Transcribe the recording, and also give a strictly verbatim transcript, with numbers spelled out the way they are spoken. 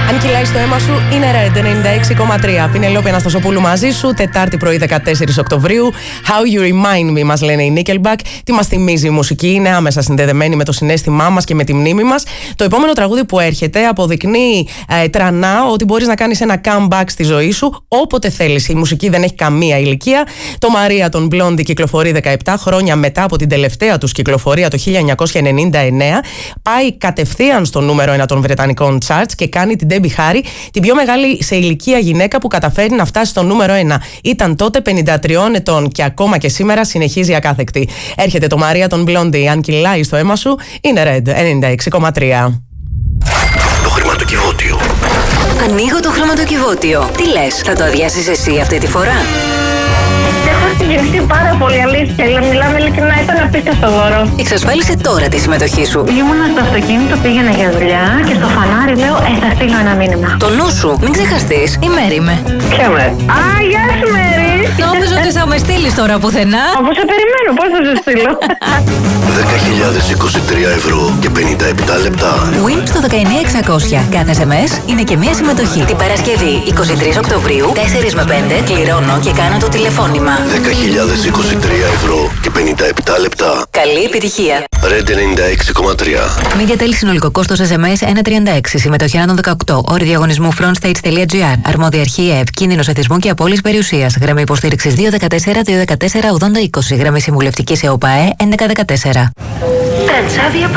Αν κυλάει στο αίμα σου, είναι Red ενενήντα έξι κόμμα τρία. Πινελόπη Αναστασοπούλου μαζί σου, Τετάρτη πρωί δεκατέσσερις Οκτωβρίου. How you remind me, μας λένε οι Nickelback. Τι μας θυμίζει η μουσική, είναι άμεσα συνδεδεμένη με το συναίσθημά μας και με τη μνήμη μας. Το επόμενο τραγούδι που έρχεται αποδεικνύει ε, τρανά ότι μπορείς να κάνεις ένα comeback στη ζωή σου όποτε θέλεις. Η μουσική δεν έχει καμία ηλικία. Το Μαρία των Blondie κυκλοφορεί δεκαεπτά χρόνια μετά από την τελευταία τους κυκλοφορία το χίλια εννιακόσια ενενήντα εννέα. Πάει κατευθείαν στο νούμερο ένα των βρετανικών charts και κάνει την Debbie Harry την πιο μεγάλη σε ηλικία γυναίκα που καταφέρει να φτάσει στο νούμερο ένα. Ήταν τότε πενήντα τριών ετών και ακόμα και σήμερα συνεχίζει ακάθεκτη. Έρχεται το Μαρία των Blondie. Αν κυλάει στο αίμα σου, είναι Red ενενήντα έξι κόμμα τρία. Το χρηματοκιβώτιο. Ανοίγω το χρηματοκιβώτιο. Τι λες, θα το αδειάσεις εσύ αυτή τη φορά? Έχω συγκινηθεί πάρα πολύ, αλήθεια. Μιλάμε ειλικρινά, ήταν απίστευτο δώρο. Εξασφάλισε τώρα τη συμμετοχή σου. Ήμουνα στο αυτοκίνητο, πήγαινα για δουλειά και στο φανάρι λέω: Ε, θα στείλω ένα μήνυμα. Το νου σου, μην ξεχαστείς. Η Μέρη είμαι. Ποια Μέρη? Α, γεια σου, Μέρη. Νόμιζα ότι θα με στείλεις τώρα πουθενά. Όπω σε περιμένω, πώς θα σε στείλω? δέκα χιλιάδες είκοσι τρία ευρώ και πενήντα επτά λεπτά. Win στο δεκαεννιά εξακόσια. Κάθε ες εμ ες είναι και μία συμμετοχή. Την Παρασκευή εικοστή τρίτη Οκτωβρίου, τέσσερα με πέντε, κληρώνω και κάνω το τηλεφώνημα. δέκα χιλιάδες είκοσι τρία ευρώ και πενήντα επτά λεπτά. Καλή επιτυχία. Red ενενήντα έξι κόμμα τρία. Media Tel, συνολικό κόστος ες εμ ες ένα τριάντα έξι. Συμμετοχή άνω των δεκαοκτώ. Όροι διαγωνισμού frontstage.gr. Αρμόδια αρχή ΕΕΠ. Κίνδυνος εθισμού και απώλειας περιουσίας. Γραμμή υποστήριξης δύο δεκατέσσερα δύο δεκατέσσερα ογδόντα είκοσι. Γραμμή συμβουλευτικής ΕΟΠΑΕ έντεκα δεκατέσσερα.